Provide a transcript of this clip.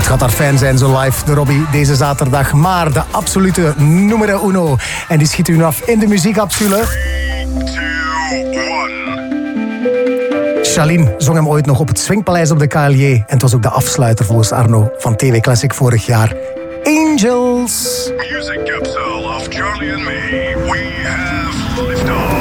gaat daar fijn zijn, zo live de Robbie deze zaterdag. Maar de absolute numero uno. En die schiet u nu af in de muziekcapsule. 3, 2, 1. Shaline zong hem ooit nog op het Swingpaleis op de KLJ. En het was ook de afsluiter volgens Arno van TV Classic vorig jaar. Angels. Music capsule of Charlie and me. We have liftoff.